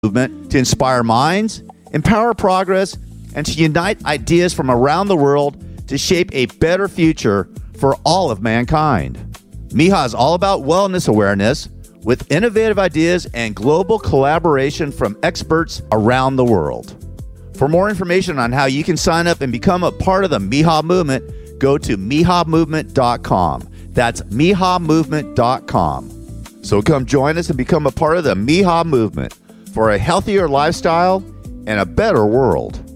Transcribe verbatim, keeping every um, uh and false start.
movement to inspire minds, empower progress, and to unite ideas from around the world to shape a better future for all of mankind. M I H A is all about wellness awareness with innovative ideas and global collaboration from experts around the world. For more information on how you can sign up and become a part of the M I H A movement, go to M I H A movement dot com. That's M I H A movement dot com. So come join us and become a part of the M I H A movement for a healthier lifestyle and a better world.